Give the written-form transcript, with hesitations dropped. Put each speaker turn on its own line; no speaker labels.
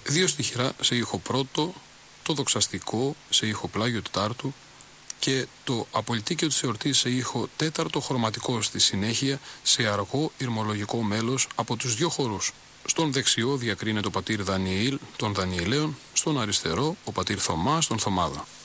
2 στιχηρά σε ήχο πρώτο, το δοξαστικό σε ήχο πλάγιο τετάρτου και το απολυτίκιο της εορτής σε ήχο τέταρτο χρωματικό στη συνέχεια σε αργό ηρμολογικό μέλος από τους 2 χορούς. Στον δεξιό διακρίνεται ο πατήρ Δανιήλ των Δανιηλαίων, στον αριστερό ο πατήρ Θωμάς των Θωμάδα.